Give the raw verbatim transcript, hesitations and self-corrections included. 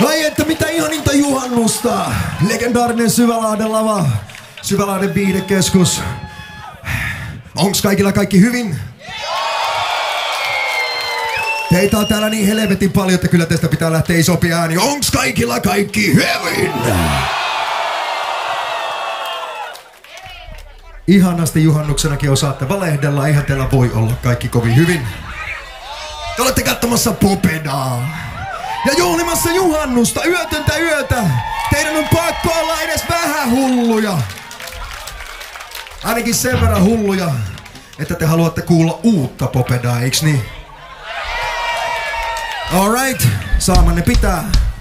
Ai että mitä ihaninta juhannusta! Legendaarinen Syvälahden lava, Syvälahden viihdekeskus. Onks kaikilla kaikki hyvin? Teitä on täällä niin helvetin paljon, että kyllä tästä pitää lähteä isompi ääni. Onks kaikilla kaikki hyvin? Ihanasti juhannuksenakin osaatte valehdella, eihän teillä voi olla kaikki kovin hyvin. Te olette katsomassa Popedaa ja juhlimassa juhannusta yötöntä yötä. Teidän on pakko olla edes vähän hulluja. Ainakin sen verran hulluja, että te haluatte kuulla uutta Popedaa, eiks niin? Alright, saamanne pitää.